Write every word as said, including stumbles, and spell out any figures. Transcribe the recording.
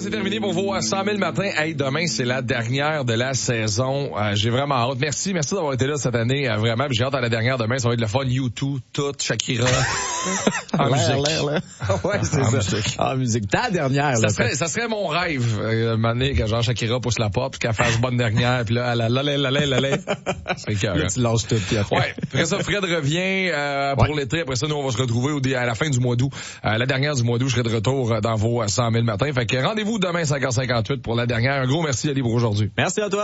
c'est terminé pour vos cent mille matins. Hey, demain, c'est la dernière de la saison. Euh, j'ai vraiment hâte. Merci, merci d'avoir été là cette année. Euh, vraiment, j'ai hâte à la dernière demain. Ça va être le fun. U deux, tout, Shakira. en l'air, musique. l'air, là. Ouais, c'est en ça. Musique. En musique. Ta dernière, ça là. Serait, ça serait mon rêve, euh, année, que genre Shakira pousse la porte, puis qu'elle fasse bonne dernière, puis là, elle a la la la la la la. C'est cœur. Là, tu lâches tout, puis après. Ouais. Après ça, Fred revient euh, pour ouais. l'été. Après ça, nous, on va se retrouver au, à la fin du mois d'août. Euh, la dernière du mois d'août, je serai de retour dans vos cent mille matins. Fait que rendez-vous demain cinq heures cinquante-huit pour la dernière. Un gros merci, Ali, pour aujourd'hui. Merci à toi.